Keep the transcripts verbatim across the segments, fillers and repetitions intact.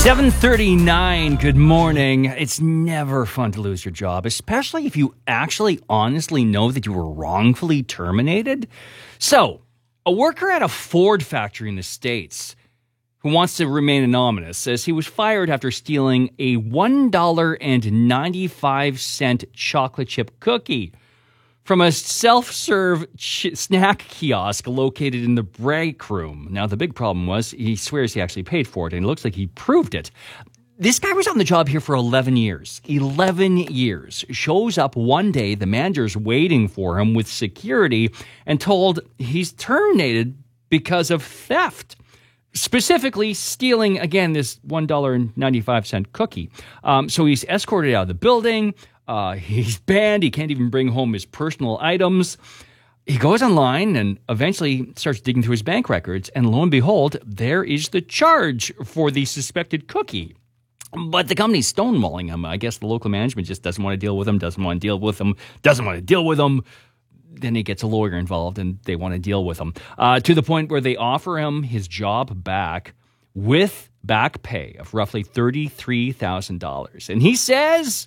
seven thirty-nine, good morning. It's never fun to lose your job, especially if you actually honestly know that you were wrongfully terminated. So, a worker at a Ford factory in the States who wants to remain anonymous says he was fired after stealing a one dollar and ninety-five cent chocolate chip cookie from a self-serve ch- snack kiosk located in the break room. Now, the big problem was he swears he actually paid for it, and it looks like he proved it. This guy was on the job here for eleven years. eleven years. Shows up one day, the manager's waiting for him with security and told he's terminated because of theft. Specifically, stealing, again, this one dollar and ninety-five cent cookie. Um, so he's escorted out of the building. Uh, he's banned. He can't even bring home his personal items. He goes online and eventually starts digging through his bank records. And lo and behold, there is the charge for the suspected cookie. But the company's stonewalling him. I guess the local management just doesn't want to deal with him, doesn't want to deal with him, doesn't want to deal with him. Then he gets a lawyer involved and they want to deal with him. Uh, to the point where they offer him his job back with back pay of roughly thirty-three thousand dollars. And he says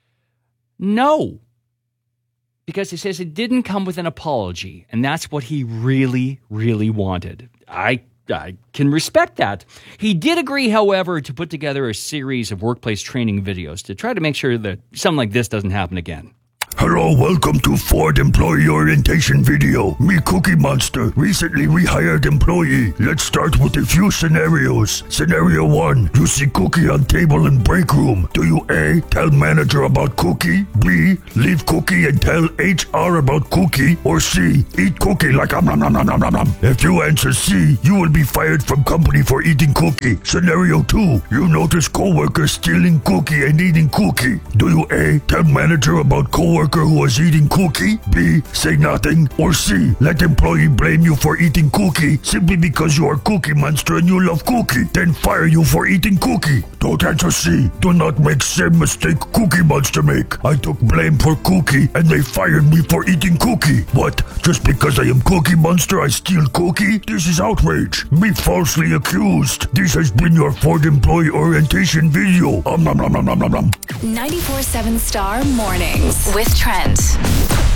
no, because he says it didn't come with an apology, and that's what he really, really wanted. I I can respect that. He did agree, however, to put together a series of workplace training videos to try to make sure that something like this doesn't happen again. Hello, welcome to Ford Employee Orientation Video. Me, Cookie Monster, recently rehired employee. Let's start with a few scenarios. Scenario one, you see Cookie on table in break room. Do you A, tell manager about Cookie? B, leave Cookie and tell H R about Cookie? Or C, eat Cookie like um nom nom nom nom nom nom? If you answer C, you will be fired from company for eating Cookie. Scenario two, you notice coworker stealing Cookie and eating Cookie. Do you A, tell manager about coworker who was eating Cookie? B, say nothing? Or C, let employee blame you for eating Cookie simply because you are Cookie Monster and you love Cookie, then fire you for eating Cookie? Don't answer C. Do not make same mistake Cookie Monster make. I took blame for Cookie and they fired me for eating Cookie. What? Just because I am Cookie Monster I steal Cookie? This is outrage. Me falsely accused. This has been your Ford Employee Orientation Video. Um nom nom nom nom nom nom. ninety-four seven Star Mornings with Trent.